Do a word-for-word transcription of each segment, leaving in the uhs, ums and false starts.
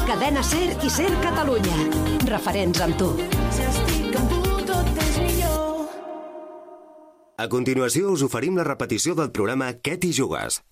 Cadena Ser i Ser Catalunya. Referents amb tu. Si estic amb tu, tot és millor. A continuació us oferim la repetició del programa Què t'hi jugues?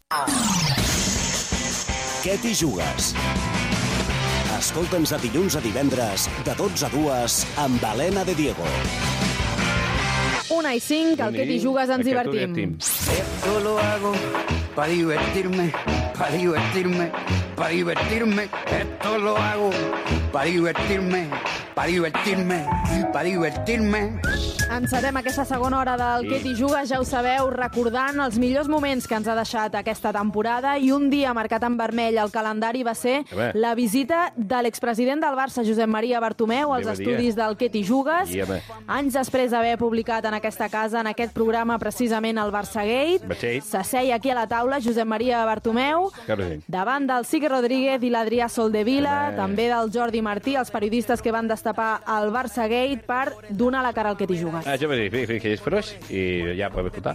Què t'hi jugues? Escolta'ns de dilluns a divendres, de dotze a dues, amb Helena de Diego. Una i cinc, al Què t'hi jugues ens divertim. Esto lo hago para divertirme, para divertirme, para divertirme. Esto lo hago para divertirme, para divertirme, para divertirme. Encetem aquesta segona hora del sí. Què t'hi jugues, ja ho sabeu, recordant els millors moments que ens ha deixat aquesta temporada, i un dia marcat en vermell al calendari va ser la visita de l'expresident del Barça, Josep Maria Bartomeu, als estudis del Què t'hi jugues. Anys després d'haver publicat en aquesta casa, en aquest programa, precisament el Barça Gate, s'asseia aquí a la taula Josep Maria Bartomeu, davant del Sique Rodríguez i l'Adrià Soldevila, també del Jordi Martí, els periodistes que van destapar el Barça Gate per donar la cara al Què t'hi jugues. Ah, jo vaig dir que és froix i ja podem escoltar.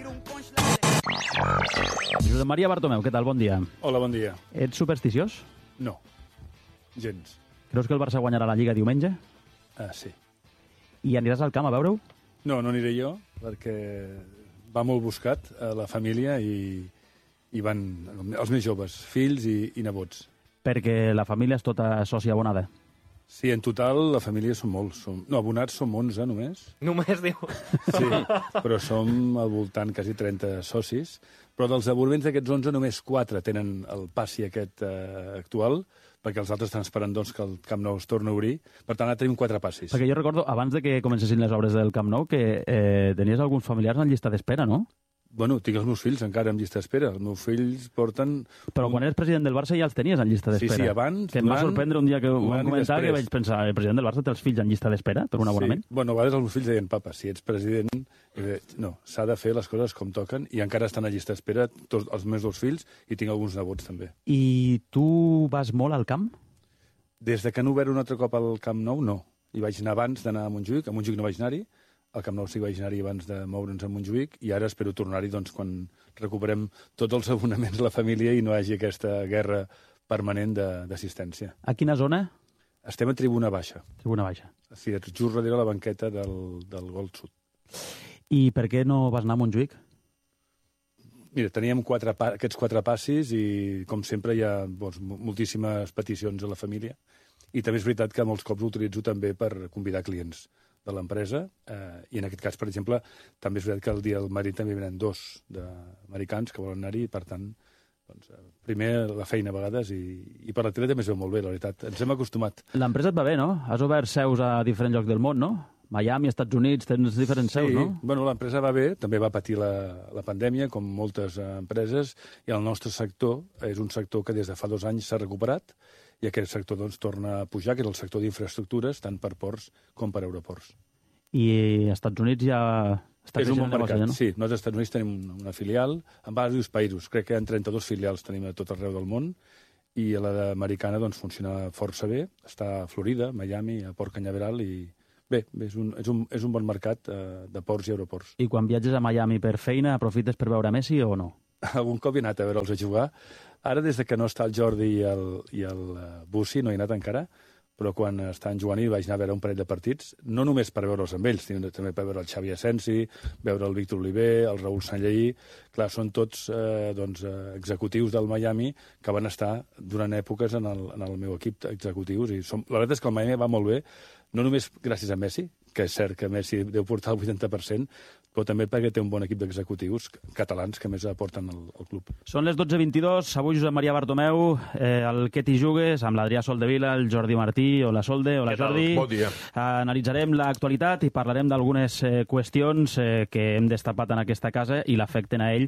Josep Maria Bartomeu, què tal? Bon dia. Hola, bon dia. Ets supersticiós? No, gens. Creus que el Barça guanyarà la Lliga diumenge? Ah, sí. I aniràs al camp a veure-ho? No, no aniré jo, perquè va molt buscat a la família i, i van els més joves, fills i, i nebots. Perquè la família és tota sòcia abonada? Sí, en total la família som molts. Som... No, abonats som onze només. Només, diu? Sí, però som al voltant quasi trenta socis. Però dels abonaments d'aquests onze, només quatre tenen el passi aquest eh, actual, perquè els altres estan esperant doncs, que el Camp Nou es torni a obrir. Per tant, ara tenim quatre passis. Perquè jo recordo, abans de que comencessin les obres del Camp Nou, que eh, tenies alguns familiars en llista d'espera, no? Bueno, tinc els meus fills encara en llista d'espera. Els meus fills porten... Però quan eres president del Barça ja els tenies en llista d'espera. Sí, sí, abans... Que em va sorprendre un dia que ho vam comentar, que vaig pensar, el president del Barça té els fills en llista d'espera per un abonament? Sí, bueno, a vegades els meus fills deien, papa, si ets president, eh, no, s'ha de fer les coses com toquen, i encara estan a llista d'espera tots els meus dos fills, i tinc alguns nebots també. I tu vas molt al camp? Des de que han obert un altre cop al Camp Nou, no. Hi vaig anar abans d'anar a Montjuïc, a Montjuïc no vaig anar-hi, al Camp Nou sí que vaig anar-hi abans de moure'ns a Montjuïc, i ara espero tornar-hi doncs, quan recuperem tots els abonaments de la família i no hi hagi aquesta guerra permanent d'assistència. A quina zona? Estem a Tribuna Baixa. Tribuna Baixa. Sí, just darrere la banqueta del, del Gol Sud. I per què no vas anar a Montjuïc? Mira, teníem quatre, aquests quatre passis i, com sempre, hi ha doncs, moltíssimes peticions a la família. I també és veritat que molts cops ho utilitzo també per convidar clients de l'empresa, eh, i en aquest cas, per exemple, també és veritat que el dia del marit també venen dos d'americans que volen anar-hi, i per tant, doncs, primer la feina a vegades, i, i per la tele també es veu molt bé, la veritat. Ens hem acostumat. L'empresa et va bé, no? Has obert seus a diferents llocs del món, no? Miami, Estats Units, tens diferents seus, sí, no? Bueno, l'empresa va bé, també va patir la, la pandèmia, com moltes eh, empreses, i el nostre sector és un sector que des de fa dos anys s'ha recuperat, i aquest sector doncs, torna a pujar, que és el sector d'infraestructures, tant per ports com per aeroports. I als Estats Units ja està és un bon mercat, no? Sí. Nosaltres als Estats Units tenim una filial, en diversos països, crec que hi ha trenta-dos filials tenim a tot arreu del món, i la americana doncs, funciona força bé, està a Florida, Miami, a Port Canyaveral, i bé, és un, és un, és un bon mercat eh, de ports i aeroports. I quan viatges a Miami per feina, aprofites per veure Messi o no? Algun cop he anat a veure'ls a jugar. Ara, des de que no està el Jordi i el, i el Bussi, no he anat encara, però quan estan jugant hi vaig anar a veure un parell de partits, no només per veure'ls amb ells, sinó també per veure el Xavi Asensi, veure el Víctor Oliver, el Raül Sanlleí. Clar, són tots eh, doncs, executius del Miami que van estar durant èpoques en el, en el meu equip executius. I som... La veritat és que el Miami va molt bé, no només gràcies a Messi, que és cert que Messi deu portar el vuitanta per cent, però també perquè té un bon equip d'executius catalans que més aporten al, al club. Són les dotze vint-i-dos, avui Josep Maria Bartomeu, eh, el Què t'hi jugues, amb l'Adrià Soldevila, el Jordi Martí, hola Solde, hola Jordi. Bon dia. Eh, analitzarem l'actualitat i parlarem d'algunes eh, qüestions eh, que hem destapat en aquesta casa i l'afecten a ell,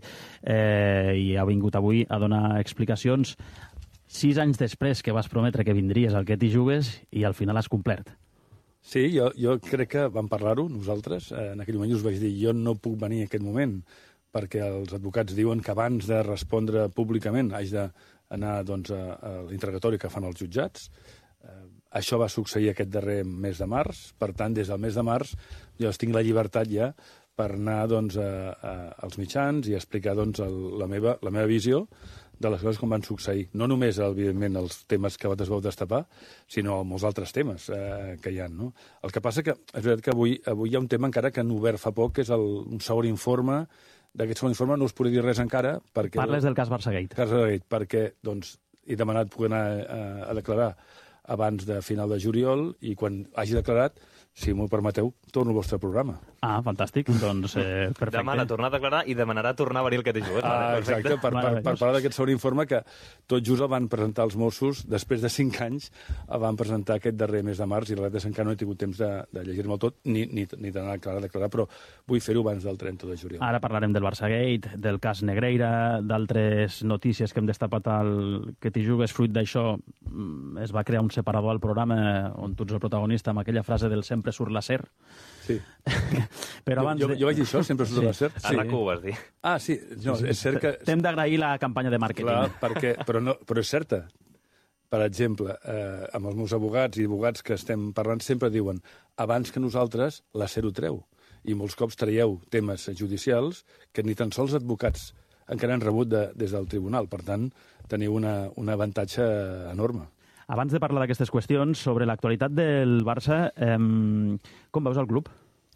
eh, i ha vingut avui a donar explicacions sis anys després que vas prometre que vindries al Què t'hi jugues i al final has complert. Sí, jo, jo crec que vam parlar-ho nosaltres. En aquell moment us vaig dir jo no puc venir en aquest moment perquè els advocats diuen que abans de respondre públicament haig d'anar doncs, a, a l'interrogatori que fan els jutjats. Eh, això va succeir aquest darrer mes de març. Per tant, des del mes de març jo tinc la llibertat ja per anar doncs, a, a, als mitjans i explicar doncs, el, la, meva, la meva visió de les coses com van succeir. No només, evidentment, els temes que vosaltres vau destapar, sinó molts altres temes eh, que hi ha. No? El que passa que és veritat que avui, avui hi ha un tema encara que han obert fa poc, que és el, un segon informe. D'aquest segon informe no us podré dir res encara. Perquè, Parles del cas Barçagate. Cas Barçagate, perquè doncs, he demanat poder anar a, a declarar abans de final de juliol i quan hagi declarat, si m'ho permeteu, torno al vostre programa. Ah, fantàstic. Doncs, eh, perfecte. Demana tornar a declarar i demanarà tornar a venir el que t'he jugat. Ah, exacte, per, per, per parlar d'aquest segon informe que tot just el van presentar els Mossos, després de cinc anys el van presentar aquest darrer mes de març i la veritat és que encara no he tingut temps de, de llegir-me'l tot ni, ni, ni d'anar a declarar, a declarar, però vull fer-ho abans del trenta de juliol. Ara parlarem del Barçagate, del cas Negreira, d'altres notícies que hem destapat al que t'hi jugues. Fruit d'això es va crear un separador al programa on tu ets el protagonista amb aquella frase del sempre surt la ser. Sí. Però abans jo, jo, de... jo vaig dir això, sempre surt sí. la ser. Sí. A RAC u ho vas dir. Ah, sí. No, és cert que... T'hem d'agrair la campanya de màrqueting. Clar, perquè, però, no, però és certa. Per exemple, eh, amb els meus abogats i advocats que estem parlant sempre diuen abans que nosaltres la ser ho treu. I molts cops traieu temes judicials que ni tan sols advocats encara han rebut de, des del tribunal. Per tant, teniu una, un avantatge enorme. Abans de parlar d'aquestes qüestions, sobre l'actualitat del Barça, eh, com veus el club?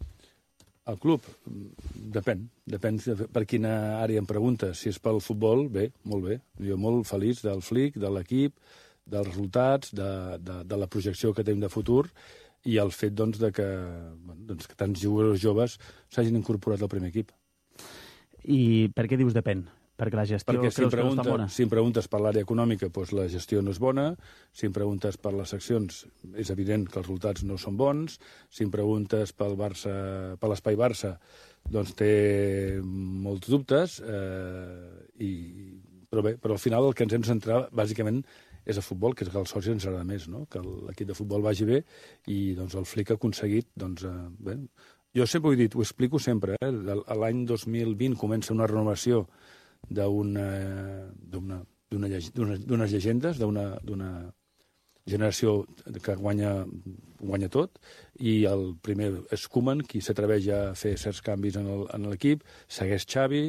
El club? Depèn. Depèn per quina àrea em preguntes. Si és pel futbol, bé, molt bé. Jo molt feliç del Flick, de l'equip, dels resultats, de, de, de la projecció que tenim de futur i el fet doncs, de que, bueno, doncs, que tants jugadors joves s'hagin incorporat al primer equip. I per què dius depèn? Perquè la gestió Perquè si creus que no està bona? Si em preguntes per l'àrea econòmica, doncs la gestió no és bona. Si em preguntes per les seccions, és evident que els resultats no són bons. Si em preguntes pel Barça, per l'espai Barça, doncs té molts dubtes. Eh, i, però bé, però al final el que ens hem de centrar, bàsicament, és el futbol, que és que als socis ens agrada més, no? Que l'equip de futbol vagi bé i doncs, el Flick ha aconseguit... Doncs, eh, bé, jo sempre ho he dit, ho explico sempre, eh? L'any dos mil vint comença una renovació d'unes llegendes, d'una generació que guanya, guanya tot, i el primer és Koeman, qui s'atreveix a fer certs canvis en l'equip, segueix Xavi,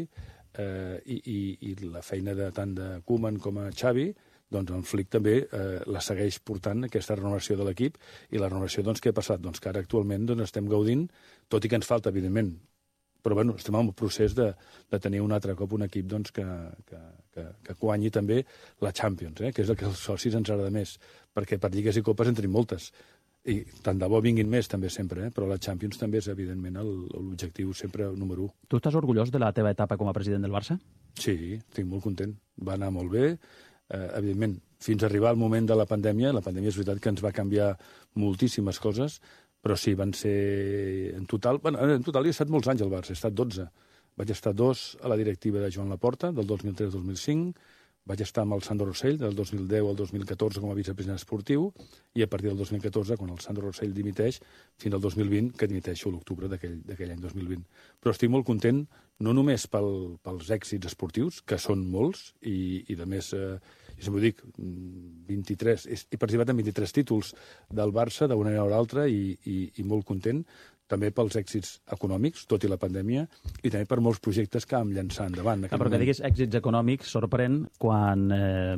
eh, i, i, i la feina de tant de Koeman com a Xavi, doncs el Flick també eh, la segueix portant, aquesta renovació de l'equip, i la renovació, doncs, què ha passat? Doncs que ara actualment doncs, estem gaudint, tot i que ens falta, evidentment, però bueno, estem en el procés de, de tenir un altre cop un equip doncs, que, que, que, que guanyi també la Champions, eh? Que és el que els socis ens agrada més, perquè per lligues i copes en tenim moltes. I tant de bo vinguin més també sempre, eh? Però la Champions també és evidentment l'objectiu sempre número u. Tu estàs orgullós de la teva etapa com a president del Barça? Sí, estic molt content. Va anar molt bé. Eh, evidentment, fins a arribar al moment de la pandèmia, la pandèmia és veritat que ens va canviar moltíssimes coses, però sí, van ser en total... Bueno, en total hi he estat molts anys al Barça, he estat dotze. Vaig estar dos a la directiva de Joan Laporta, del dos mil tres al dos mil cinc, vaig estar amb el Sandro Rossell, del dos mil deu al dos mil catorze com a vicepresident esportiu, i a partir del dos mil catorze, quan el Sandro Rossell dimiteix, fins al dos mil vint, que dimiteixo a l'octubre d'aquell any dos mil vint. Però estic molt content, no només pel, pels èxits esportius, que són molts, i, i de més... Eh, i sempre ho dic, vint-i-tres, he participat en vint-i-tres títols del Barça d'una manera o l'altra i, i, i molt content, també pels èxits econòmics, tot i la pandèmia, i també per molts projectes que vam llançar endavant. Ah, però que diguis èxits econòmics sorprèn quan eh,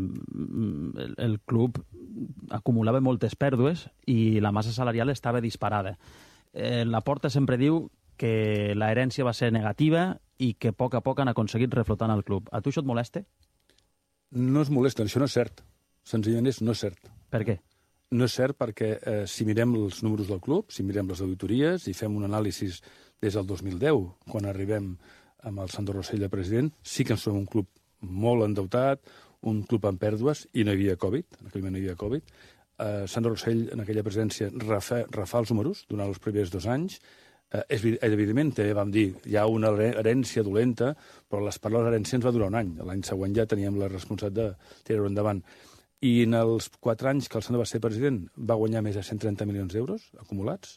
el, el club acumulava moltes pèrdues i la massa salarial estava disparada. Eh, Laporta sempre diu que la herència va ser negativa i que a poc a poc han aconseguit reflotar el club. A tu això et molesta? No es molesten, això no és cert. Senzillament és no és cert. Per què? No és cert perquè eh, si mirem els números del club, si mirem les auditories i fem un anàlisi des del dos mil deu, quan arribem amb el Sandro Rossell de president, sí que ens som un club molt endeutat, un club amb pèrdues, i no hi havia Covid, en aquell moment no hi havia Covid. Eh, Sandro Rossell, en aquella presidència, refa, refà els números durant els primers dos anys. Eh, és, evidentment, també vam dir, hi ha una herència dolenta, però les paraules herència ens va durar un any. L'any següent ja teníem la responsabilitat de tirar-ho endavant. I en els quatre anys que el Sandro va ser president va guanyar més de cent trenta milions d'euros acumulats,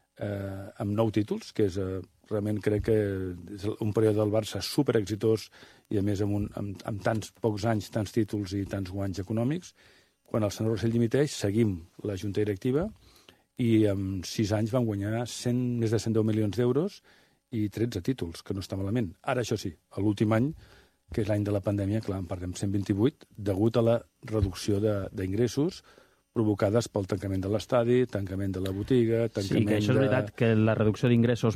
eh, amb nou títols, que és, eh, realment crec que és un període del Barça superexitós i, a més, amb, un, amb, amb tants pocs anys, tants títols i tants guanys econòmics. Quan el Sandro Rossell dimiteix, seguim la junta directiva i en sis anys van guanyar cent, més de cent deu milions d'euros i tretze títols, que no està malament. Ara, això sí, l'últim any que és l'any de la pandèmia, clar, en perdem cent vint-i-vuit, degut a la reducció d'ingressos provocades pel tancament de l'estadi, tancament de la botiga, tancament de... Sí, que això és veritat, que la reducció d'ingressos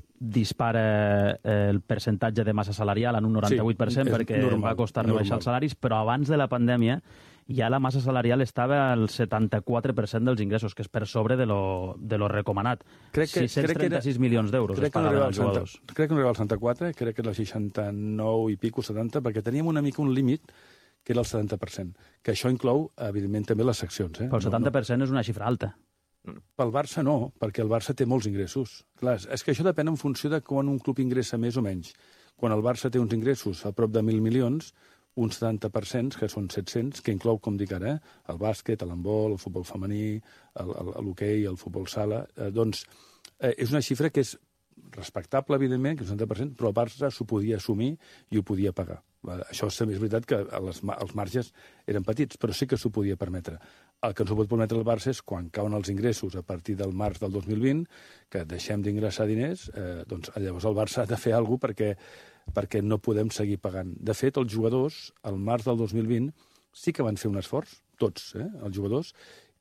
dispara el percentatge de massa salarial en un noranta-vuit per cent, sí, perquè normal, va costar rebaixar els salaris, però abans de la pandèmia ja la massa salarial estava al setanta-quatre per cent dels ingressos, que és per sobre de lo, de lo recomanat. Crec que, sis-cents trenta-sis milions d'euros es pagaven als jugadors. Crec que no arribava al setanta-quatre, crec que era el seixanta-nou i pico, setanta, perquè teníem una mica un límit que era el setanta per cent, que això inclou, evidentment, també les seccions. Eh? Però el setanta per cent no, no. és una xifra alta. Pel Barça no, perquè el Barça té molts ingressos. Clar, és que això depèn en funció de quan un club ingressa més o menys. Quan el Barça té uns ingressos a prop de mil milions, un setanta per cent, que són set-cents, que inclou, com dic ara, eh? el bàsquet, l'handbol, el futbol femení, l'hoquei, el futbol sala, eh, doncs eh, és una xifra que és respectable, evidentment, que és un setanta per cent, però el Barça s'ho podia assumir i ho podia pagar. Això és veritat que les, els marges eren petits, però sí que s'ho podia permetre. El que no s'ho pot permetre el Barça és quan cauen els ingressos a partir del març del dos mil vint, que deixem d'ingressar diners, eh, doncs llavors el Barça ha de fer alguna cosa perquè, perquè no podem seguir pagant. De fet, els jugadors, al març del dos mil vint, sí que van fer un esforç, tots, eh, els jugadors,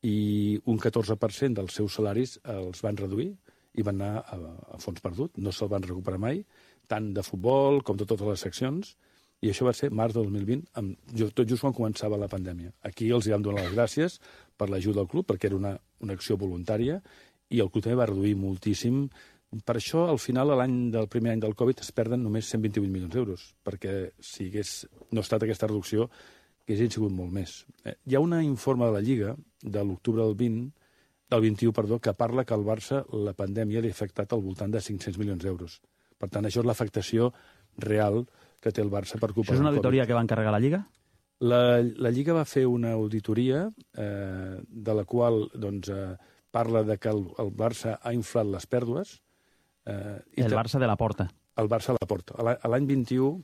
i un catorze per cent dels seus salaris els van reduir i van anar a, a fons perdut, no se'l van recuperar mai, tant de futbol com de totes les seccions, i això va ser març del dos mil vint, amb, tot just quan començava la pandèmia. Aquí els hi vam donar les gràcies per l'ajuda del club, perquè era una, una acció voluntària, i el club també va reduir moltíssim. Per això, al final, l'any del primer any del Covid, es perden només cent vint-i-vuit milions d'euros, perquè si hagués no estat aquesta reducció, haguessin sigut molt més. Eh, hi ha un informe de la Lliga, de l'octubre del vint, del vint-i-u, perdó, que parla que al Barça la pandèmia li ha afectat al voltant de cinc-cents milions d'euros. Per tant, això és l'afectació real que té el Barça per culpa del Covid. Això és una auditoria que va encarregar la Lliga? La, la Lliga va fer una auditoria eh, de la qual doncs, eh, parla de que el, el Barça ha inflat les pèrdues. Eh, i el Barça de la Porta. El Barça de la Porta. L'any vint-i-u,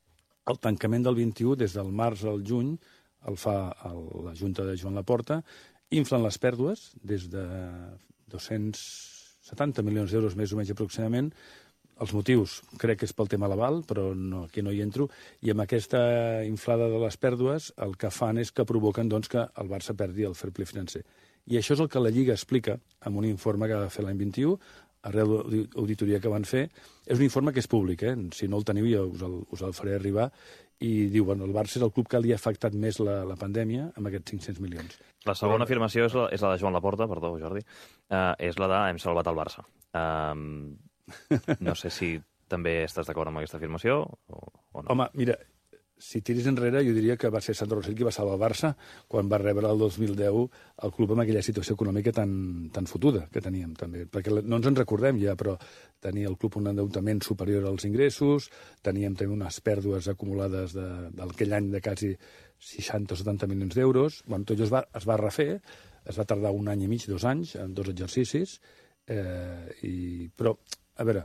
el tancament del vint-i-u, des del març al juny, el fa el, la Junta de Joan Laporta, inflen les pèrdues des de dos-cents setanta milions d'euros més o menys aproximadament. Els motius crec que és pel tema Laval, però no, aquí no hi entro, i amb aquesta inflada de les pèrdues el que fan és que provoquen doncs, que el Barça perdi el fair play financer. I això és el que la Lliga explica en un informe que va fer l'any vint-i-u, arrel de l'auditoria que van fer. És un informe que és públic, eh? Si no el teniu ja us el, us el faré arribar, i diu, bueno, el Barça és el club que li ha afectat més la, la pandèmia amb aquests cinc-cents milions. La segona afirmació és la, és la de Joan Laporta, perdó, Jordi, uh, és la de hem salvat el Barça. Um, no sé si també estàs d'acord amb aquesta afirmació o, o no. Home, mira, si tiris enrere, jo diria que va ser Sandro Rosell qui va salvar el Barça quan va rebre el dos mil deu el club amb aquella situació econòmica tan, tan fotuda que teníem, també. Perquè no ens en recordem ja, però tenia el club un endeutament superior als ingressos, teníem també unes pèrdues acumulades d'aquell any de quasi seixanta o setanta milions d'euros. Bueno, tot això es va, es va refer, es va tardar un any i mig, dos anys, en dos exercicis, eh, i, però, a veure,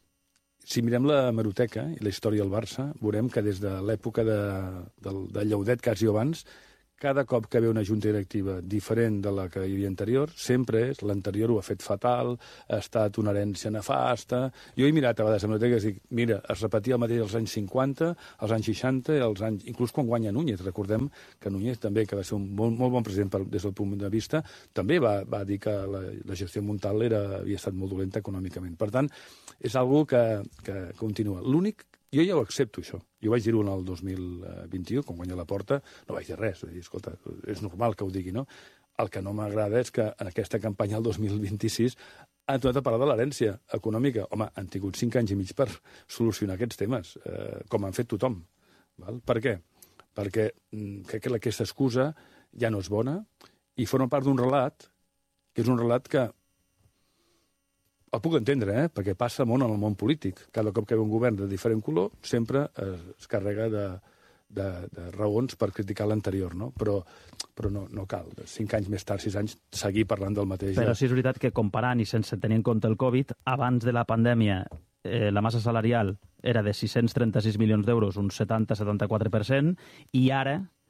si mirem la hemeroteca i la història del Barça, veurem que des de l'època de, del, de Llaudet, quasi abans, cada cop que ve una junta directiva diferent de la que hi havia anterior, sempre és l'anterior ho ha fet fatal, ha estat una herència nefasta. Jo he mirat a vegades amb l'hemeroteca i dic, mira, es repetia el mateix als anys cinquanta, als anys seixanta, als anys... inclús quan guanya Núñez. Recordem que Núñez també, que va ser un molt, molt bon president per, des del punt de vista, també va, va dir que la, la gestió Montal era, havia estat molt dolenta econòmicament. Per tant, és algo que, que continua. L'únic, jo ja ho accepto, això. Jo vaig dir-ho en el dos mil vint-i-u, quan guanya la Porta, no vaig dir res. Vaig dir, escolta, és normal que ho digui, no? El que no m'agrada és que en aquesta campanya, el dos mil vint-i-sis, han tornat a parlar de l'herència econòmica. Home, han tingut cinc anys i mig per solucionar aquests temes, eh, com han fet tothom. Val? Per què? Perquè mm, crec que aquesta excusa ja no és bona i forma part d'un relat, que és un relat que el puc entendre, eh? Perquè passa molt en el món polític. Cada cop que ve un govern de diferent color, sempre es carrega de, de, de raons per criticar l'anterior, no? Però, però no, no cal. Cinc anys més tard, sis anys, seguir parlant del mateix. Però sí és veritat que comparant i sense tenir en compte el Covid, abans de la pandèmia eh, la massa salarial era de sis-cents trenta-sis milions d'euros, un setanta a setanta-quatre per cent, i ara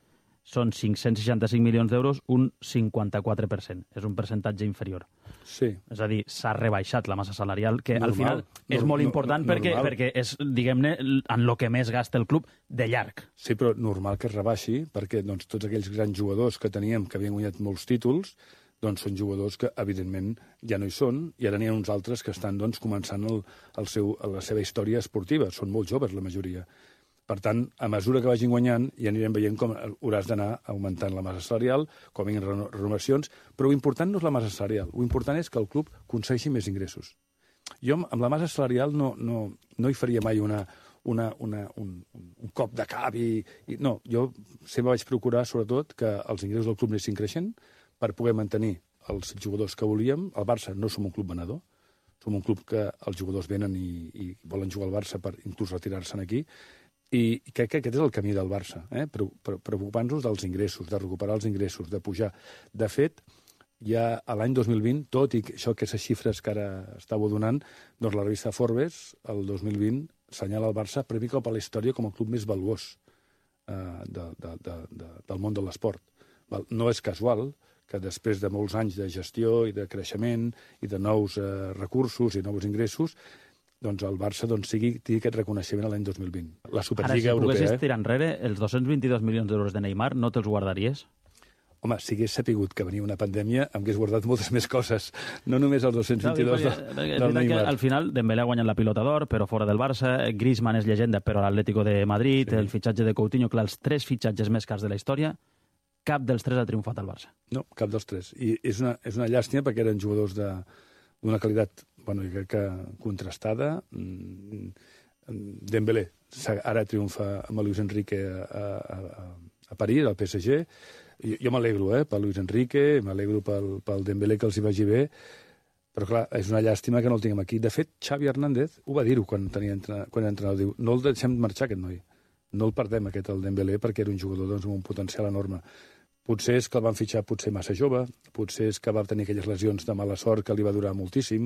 són cinc-cents seixanta-cinc milions d'euros, un cinquanta-quatre per cent. És un percentatge inferior. Sí. És a dir, s'ha rebaixat la massa salarial, que Normal. al final és Normal. molt important Normal. perquè, perquè és, diguem-ne, en el que més gasta el club de llarg. Sí, però normal que es rebaixi, perquè doncs, tots aquells grans jugadors que teníem, que havien guanyat molts títols, doncs són jugadors que, evidentment, ja no hi són, i ara n'hi ha uns altres que estan doncs, començant el, el seu, la seva història esportiva. Són molt joves, la majoria. Per tant, a mesura que vagin guanyant, ja anirem veient com hauràs d'anar augmentant la massa salarial, com vinguin renovacions, però l'important no és la massa salarial, l'important és que el club aconsegueixi més ingressos. Jo amb la massa salarial no, no, no hi faria mai una, una, una, un, un cop de cap i, i... No, jo sempre vaig procurar, sobretot, que els ingressos del club anessin creixent per poder mantenir els jugadors que volíem. Al Barça no som un club venedor, som un club que els jugadors venen i, i volen jugar al Barça per inclús retirar-se'n aquí. I crec que aquest és el camí del Barça, eh? Preocupant-nos dels ingressos, de recuperar els ingressos, de pujar. De fet, ja a l'any dos mil vint, tot i això, aquestes xifres que ara estàveu donant, doncs la revista Forbes, el dos mil vint, assenyala el Barça primer cop a la història com el club més valuós eh, de, de, de, de, del món de l'esport. No és casual que després de molts anys de gestió i de creixement i de nous eh, recursos i nous ingressos, doncs el Barça doncs, sigui, tingui aquest reconeixement l'any dos mil vint. La Superliga Europea... Ara, si poguessis tirar enrere, els dos-cents vint-i-dos milions d'euros de Neymar no te'ls guardaries? Home, si hagués sapigut que venia una pandèmia, em hagués guardat moltes més coses. No només els dos-cents vint-i-dos no, del, del Neymar. Al final, Dembélé ha guanyat la pilota d'or, però fora del Barça. Griezmann és llegenda, però a l'Atlético de Madrid. Sí. El fitxatge de Coutinho, clar, els tres fitxatges més cars de la història, cap dels tres ha triomfat al Barça. No, cap dels tres. I és una, és una llàstima perquè eren jugadors de, d'una qualitat, bueno, jo crec que contrastada. Dembélé ara triomfa amb el Luis Enrique a, a, a, a París, al P S G. Jo, jo m'alegro, eh, pel Luis Enrique, m'alegro pel, pel Dembélé que els hi vagi bé, però clar, és una llàstima que no el tinguem aquí. De fet, Xavi Hernández ho va dir-ho quan, tenia, quan era entrenador. Diu, no el deixem marxar, aquest noi. No el perdem, aquest, el Dembélé, perquè era un jugador doncs, amb un potencial enorme. Potser és que el van fitxar potser massa jove, potser és que va tenir aquelles lesions de mala sort que li va durar moltíssim,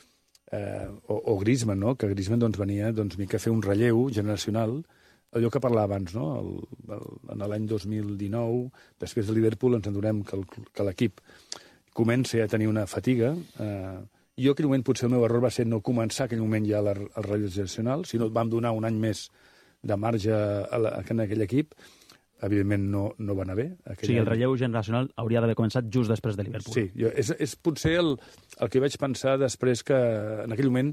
eh, o, o Griezmann, no? Que Griezmann doncs, venia doncs, mica a fer un relleu generacional, allò que parlava abans, no? El, el, en l'any dos mil dinou, després de Liverpool, ens adonem que, el, que l'equip comença a tenir una fatiga. Eh, jo, en aquell moment, potser el meu error va ser no començar aquell moment ja el, el relleu generacional, sinó vam donar un any més de marge a la, a aquell equip. Evidentment no, no va anar bé. O sigui, el relleu generacional hauria d'haver començat just després de Liverpool. Sí, jo, és, és potser el, el que vaig pensar després que en aquell moment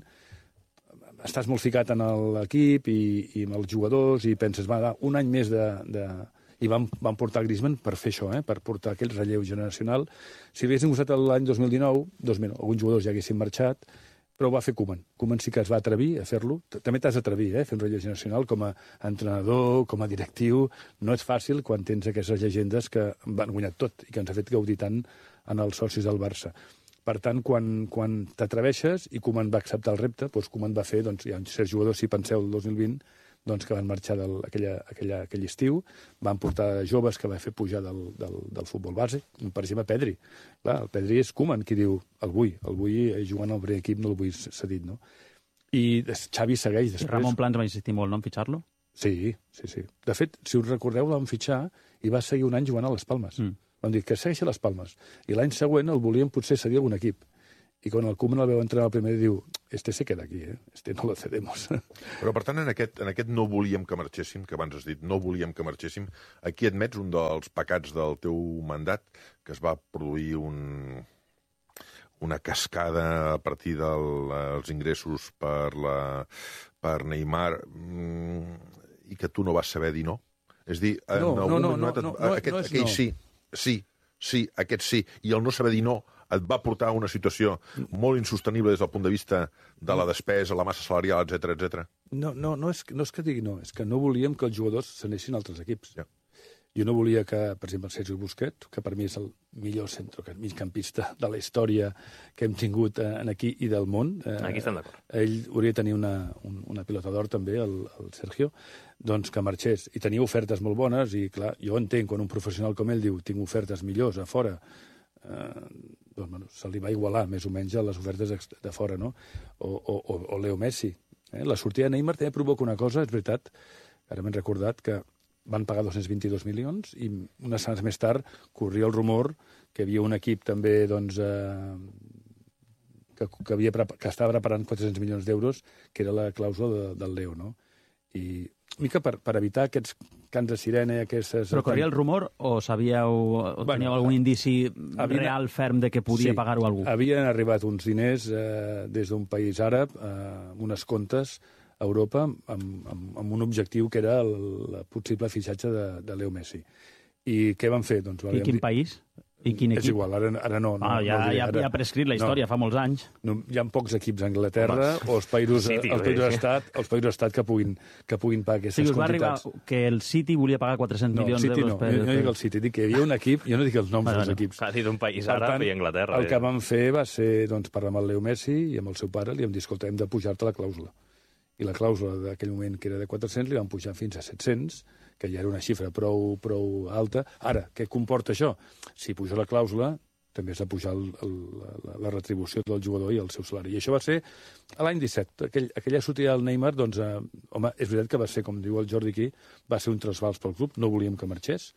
estàs molt ficat en l'equip i, i amb els jugadors i penses, va, va un any més de... de... I vam, vam portar Griezmann per fer això, eh? Per portar aquell relleu generacional. Si haguéssim usat l'any dos mil dinou, dos mil, alguns jugadors ja haguessin marxat, però ho va fer Koeman. Koeman sí que es va atrevir a fer-lo. També t'has d'atrevir, eh, a fer un relleu generacional com a entrenador, com a directiu. No és fàcil quan tens aquestes llegendes que van guanyar tot i que ens ha fet gaudir tant en els socis del Barça. Per tant, quan, quan t'atreveixes i Koeman va acceptar el repte, doncs Koeman va fer, doncs, hi ha certs jugadors, si penseu, el dos mil vint, doncs, que van marxar del, aquella, aquella, aquell estiu, van portar joves que va fer pujar del, del, del futbol base, per exemple, Pedri. Clar, el Pedri és Koeman qui diu, el vull, el vull jugant al primer equip, no el vull cedit, no? I Xavi segueix després. I Ramon Plans va insistir molt, no?, en fitxar-lo? Sí, sí, sí. De fet, si us recordeu, l'han fitxar i va seguir un any jugant a les Palmes. Mm. Van dir que segueixi a les Palmes. I l'any següent el volien potser cedir a algun equip. I quan el Koeman el veu entrar al primer diu, este se queda aquí, eh? Este no lo cedemos. Però, per tant, en aquest, en aquest no volíem que marxéssim, que abans has dit, no volíem que marxéssim, aquí admets un dels pecats del teu mandat, que es va produir un, una cascada a partir dels ingressos per, la, per Neymar, i que tu no vas saber dir no? És dir, en no, algun no, no, moment, no, no, aquest, no és aquell no. sí, sí, sí, aquest sí, i el no saber dir no et va portar a una situació molt insostenible des del punt de vista de la despesa, la massa salarial, etcètera, etcètera. No, no, no, és, no és que digui no, és que no volíem que els jugadors s'anessin a altres equips. Ja. Jo no volia que, per exemple, Sergio Busquets, que per mi és el millor centre migcampista de la història que hem tingut eh, aquí i del món. Eh, aquí estem d'acord. Ell hauria de tenir una, un, una pilota d'or també, el, el Sergio, doncs que marxés. I tenia ofertes molt bones i, clar, jo entenc quan un professional com ell diu tinc ofertes millors a fora, eh, doncs, bueno, se li va igualar més o menys a les ofertes de fora, no? O, o, o Leo Messi. Eh? La sortida de Neymar també provoca una cosa, és veritat, ara m'he recordat que van pagar dos-cents vint-i-dos milions i unes setmanes més tard corria el rumor que hi havia un equip també doncs, eh, que, que, havia, que estava preparant quatre-cents milions d'euros, que era la clàusula de, del Leo, no? I mica per, per evitar aquests cants de sirena i aquestes... Però corria el rumor o sabíeu o Bueno, teníeu algun indici havien- real, ferm, de que podia Sí, pagar-ho algú? havien arribat uns diners eh, des d'un país àrab, eh, unes comptes a Europa, amb, amb, amb un objectiu que era el, el possible fitxatge de, de Leo Messi. I què van fer? Doncs, I quin país? I quin equip? És igual, ara, ara no. no Ah, ja, no ho diré, ja, ara. ja ha prescrit la història, No. fa molts anys. No, hi ha pocs equips a Anglaterra Home, o els països, City, els vull països dir. estat, els països estat que puguin, que puguin pagar O aquestes sigui, us va arribar quantitats. que el City volia pagar quatre-cents No, milions City d'euros no, per... jo no dic el City, dic que hi havia un equip, jo no dic els noms Bueno, dels bueno, equips. Ha dit un país Per àrab tant, i Anglaterra. el que vam fer va ser doncs, parlar amb el Leo Messi i amb el seu pare, li vam dir, escolta, hem de pujar-te la clàusula. I la clàusula d'aquell moment, que era de quatre-cents, li van pujar fins a set-cents, que ja era una xifra prou, prou alta. Ara, què comporta això? Si puja la clàusula, també has de pujar el, el, la, la retribució del jugador i el seu salari. I això va ser a l'any disset. Aquell, aquella sortida del Neymar, doncs, eh, home, és veritat que va ser, com diu el Jordi aquí, va ser un trasbals pel club, no volíem que marxés,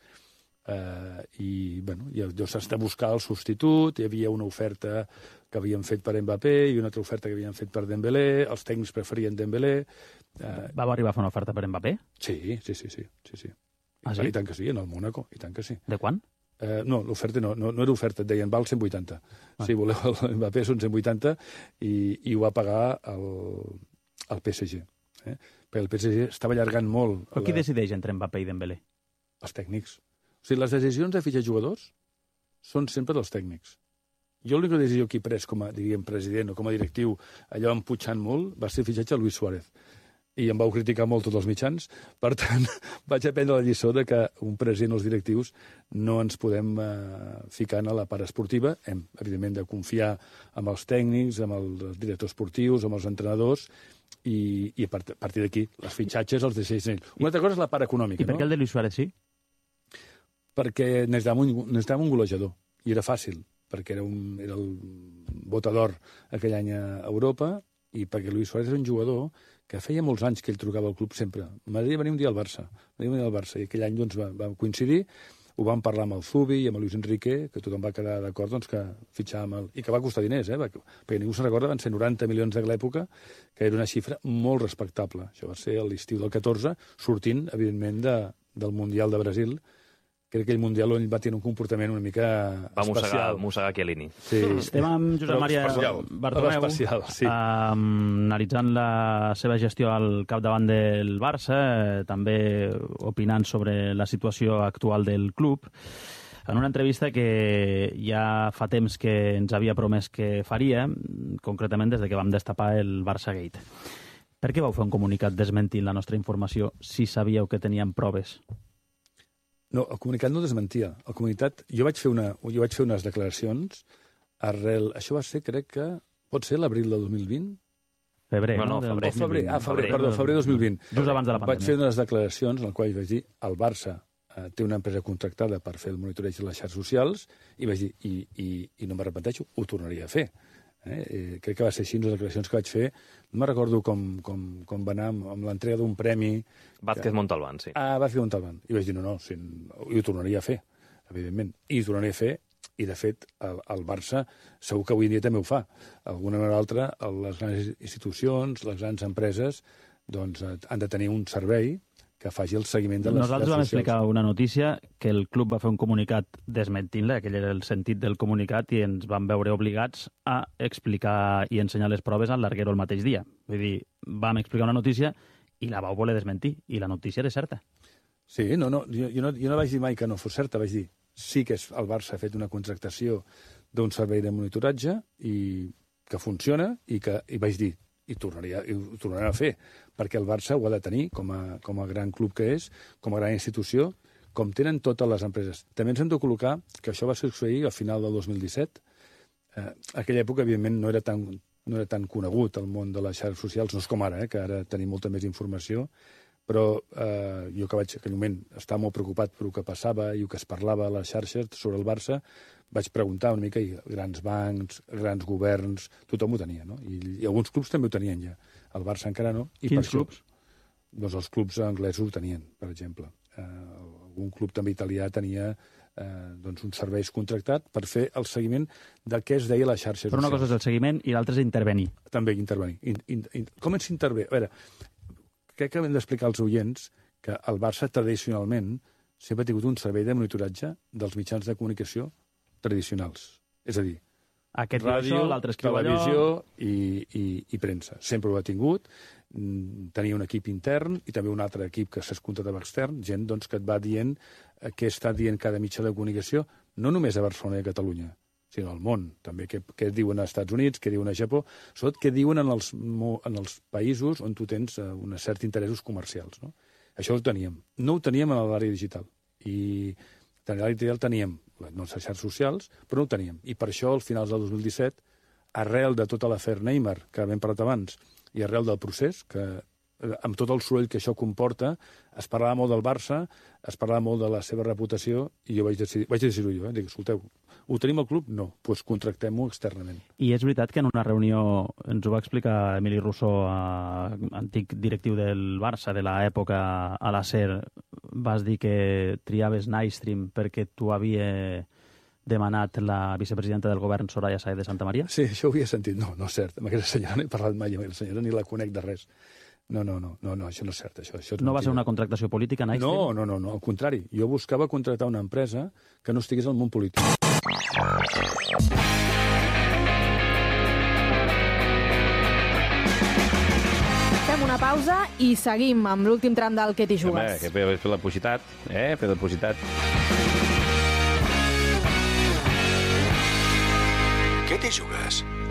eh, i, bueno, llavors s'ha de buscar el substitut, hi havia una oferta que havien fet per Mbappé i una altra oferta que havien fet per Dembélé, els tècnics preferien Dembélé. Eh, Va arribar a fer una oferta per Mbappé? sí, sí, sí, sí, sí, sí. Ah, sí? I tant que sí, en el Mónaco, i tant que sí. De quan? Eh, no, l'oferta no, no, no era oferta, et deien, val cent vuitanta. Ah. Si voleu el Mbappé són cent vuitanta i, i ho va pagar el, el P S G. Eh? Perquè el P S G estava allargant molt... Però qui decideix entre Mbappé i Dembélé? Els tècnics. O sigui, les decisions de fitxar jugadors són sempre dels tècnics. Jo l'única decisió que he pres com a, diríem, president o com a directiu, allò emputxant molt, va ser el fitxatge a Luis Suárez. I em vau criticar molt tots els mitjans. Per tant, vaig aprendre la lliçó de que un president o els directius no ens podem eh, ficar en la part esportiva. Hem, evidentment, de confiar amb els tècnics, amb els directors esportius, amb els entrenadors, i, i a part- a partir d'aquí, les fitxatges els decideixen ells. Una altra cosa és la part econòmica, I per no? què el de Luis Suárez sí? Perquè necessitàvem un, necessitàvem un golejador, i era fàcil, perquè era, un, era el botador aquell any a Europa, i perquè Luis Suárez era un jugador que feia molts anys que ell trucava al club sempre. M'agradaria venir un dia al Barça, m'agradaria venir al Barça, i aquell any doncs, va, va coincidir, ho vam parlar amb el Zubi i amb el Luis Enrique, que tothom va quedar d'acord doncs, que fitxàvem el... I que va costar diners, eh? Va, perquè ningú se'n recorda, van ser noranta milions de l'època, que era una xifra molt respectable. Això va ser a l'estiu del catorze, sortint, evidentment, de, del Mundial de Brasil, que era aquell Mundial on ell va tenir un comportament una mica Va mossegar, especial. mossegar Chiellini. Sí. Estem amb Josep Però Maria especial. Bartomeu, Però especial, sí. um, analitzant la seva gestió al capdavant del Barça, eh, també opinant sobre la situació actual del club, en una entrevista que ja fa temps que ens havia promès que faria, concretament des de que vam destapar el Barça Gate. Per què vau fer un comunicat desmentint la nostra informació si sabíeu que teníem proves? No, el comunicat no desmentia. El comunicat... Jo vaig fer, una, jo vaig fer unes declaracions arrel... Això va ser, crec que... Pot ser l'abril del dos mil vint? Febrer, No, no? no, Del febrer. O febrer, ah, febrer, Febrer. perdó, febrer dos mil vint. Just abans de la Vaig fer pandèmia. unes declaracions en les quals vaig dir el Barça eh, té una empresa contractada per fer el monitoreig de les xarxes socials i vaig dir, i, i, i no m'arrepenteixo, ho tornaria a fer. Eh? Eh, crec que va ser així les declaracions que vaig fer. No me'n recordo com, com, com va anar amb, amb l'entrega d'un premi. Vázquez Montalbán, sí. Ah, Vázquez Montalbán. I vaig dir, no, no, si, i ho tornaria a fer, evidentment. I ho tornaria a fer, i de fet el, el Barça segur que avui en dia també ho fa. D'alguna manera o altra, les grans institucions, les grans empreses, doncs han de tenir un servei que faci el seguiment de les Nosaltres vam xarxes socials. explicar una notícia que el club va fer un comunicat desmentint-la, aquell era el sentit del comunicat, i ens vam veure obligats a explicar i ensenyar les proves al larguero el mateix dia. Vull dir, vam explicar una notícia i la vau voler desmentir, i la notícia era certa. Sí, no, no, jo, jo no, jo no vaig dir mai que no fos certa, vaig dir sí que el Barça ha fet una contractació d'un servei de monitoratge i que funciona i que i vaig dir i tornaria, i ho tornarà a fer, perquè el Barça ho ha de tenir com a, com a gran club que és, com a gran institució, com tenen totes les empreses. També ens hem de col·locar que això va succeir al final del dos mil disset. Eh, aquella època, evidentment, no era tan, no era tan conegut el món de les xarxes socials, no és com ara, eh, que ara tenim molta més informació, però eh, jo que vaig, en aquell moment, estar molt preocupat per el que passava i el que es parlava a les xarxes sobre el Barça, vaig preguntar una mica, i grans bancs, grans governs, tothom ho tenia, no? I, i alguns clubs també ho tenien ja. El Barça encara no. I Quins per això, clubs? doncs els clubs anglesos ho tenien, per exemple. eh, algun club també italià tenia eh, doncs uns serveis contractats per fer el seguiment del que es deia la xarxa social. Però una cosa és el seguiment i l'altra és intervenir. També intervenir. In, in, in, com s'intervé? A veure, crec que hem d'explicar als oients que el Barça tradicionalment sempre ha tingut un servei de monitoratge dels mitjans de comunicació tradicionals. És a dir, aquest ràdio, això, l'altre escriu televisió allò... i, i, i premsa. Sempre ho ha tingut. Tenia un equip intern i també un altre equip que s'ha contractat extern, gent doncs, que et va dient eh, què està dient cada mitjà de comunicació, no només a Barcelona i a Catalunya, sinó al món. També què, què diuen als Estats Units, què diuen a Japó, sobretot què diuen en els, en els països on tu tens eh, uns certs interessos comercials. No? Això ho teníem. No ho teníem a l'àrea digital. I a l'àrea digital teníem les nostres xarxes socials, però no ho teníem. I per això, al finals del dos mil disset, arrel de tota l'afer Neymar, que hem parlat abans, i arrel del procés, que amb tot el soroll que això comporta, es parlava molt del Barça, es parlava molt de la seva reputació, i jo vaig decidir, vaig decidir-ho jo, eh? Dic, escolteu, ho tenim al club? No, doncs pues contractem-ho externament. I és veritat que en una reunió, ens ho va explicar Emili Rousseau, eh, antic directiu del Barça de l'època a la SER, vas dir que triaves Nystream perquè tu havia demanat la vicepresidenta del govern, Soraya Sáez de Santa Maria? Sí, això ho havia sentit. No, no és cert. Amb aquesta senyora no he parlat mai, amb la senyora ni la conec de res. No, no, no, no, no això no és cert. Això, això és no mentida. Va ser una contractació política, Nystream? No, no, no, no, al contrari. Jo buscava contractar una empresa que no estigués al món polític. Fem una pausa i seguim amb l'últim tram del Què t'hi jugues. Home, que fer la publicitat, eh? Fer la publicitat. Què t'hi jugues?